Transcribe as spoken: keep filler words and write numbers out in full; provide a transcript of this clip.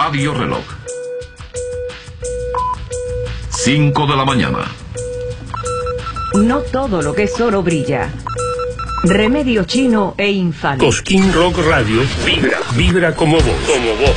Radio Reloj. cinco de la mañana. No todo lo que es oro brilla. Remedio chino e infalible. Cosquín Rock Radio vibra, vibra como vos, como vos.